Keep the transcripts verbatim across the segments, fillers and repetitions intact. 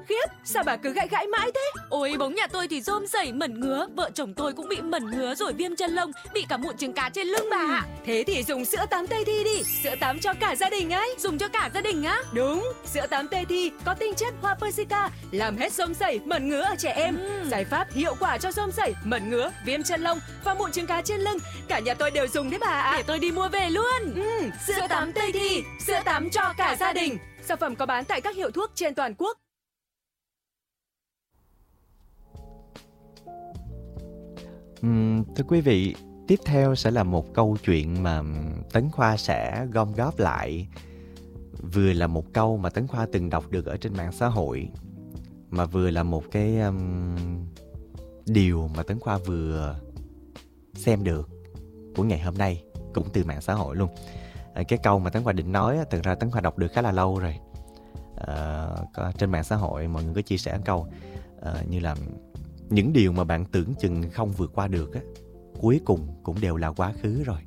khiếp, sao bà cứ gãi gãi mãi thế? Ôi bóng nhà tôi thì rôm rẩy mẩn ngứa, vợ chồng tôi cũng bị mẩn ngứa rồi viêm chân lông, bị cả mụn trứng cá trên lưng bà ạ. Thế thì dùng sữa tắm Tây Thi đi, sữa tắm cho cả gia đình ấy. Dùng cho cả gia đình á? Đúng, sữa tắm Tây Thi có tinh chất hoa Persica, làm hết rôm rẩy, mẩn ngứa ở trẻ em. Ừ. Giải pháp hiệu quả cho rôm rẩy, mẩn ngứa, viêm chân lông và mụn trứng cá trên lưng. Cả nhà tôi đều dùng đấy bà ạ. Để tôi đi mua về luôn. Ừ, sữa tắm Tây Thi, sữa tắm cho cả gia đình. Sản phẩm có bán tại các hiệu thuốc trên toàn quốc. Uhm, thưa quý vị, tiếp theo sẽ là một câu chuyện mà Tấn Khoa sẽ gom góp lại. Vừa là một câu mà Tấn Khoa từng đọc được ở trên mạng xã hội, mà vừa là một cái um, điều mà Tấn Khoa vừa xem được của ngày hôm nay, cũng từ mạng xã hội luôn. à, Cái câu mà Tấn Khoa định nói, thực ra Tấn Khoa đọc được khá là lâu rồi. à, có, Trên mạng xã hội mọi người có chia sẻ câu à, như là những điều mà bạn tưởng chừng không vượt qua được á, cuối cùng cũng đều là quá khứ rồi.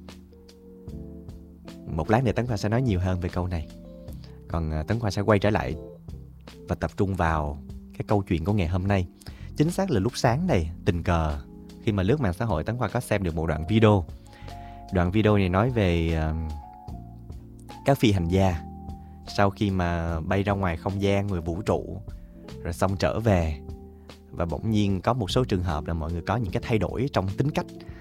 Một lát nữa Tấn Khoa sẽ nói nhiều hơn về câu này. Còn Tấn Khoa sẽ quay trở lại và tập trung vào cái câu chuyện của ngày hôm nay. Chính xác là lúc sáng này, tình cờ khi mà lướt mạng xã hội, Tấn Khoa có xem được một đoạn video. Đoạn video này nói về uh, các phi hành gia sau khi mà bay ra ngoài không gian, người vũ trụ, rồi xong trở về. Và bỗng nhiên có một số trường hợp là mọi người có những cái thay đổi trong tính cách,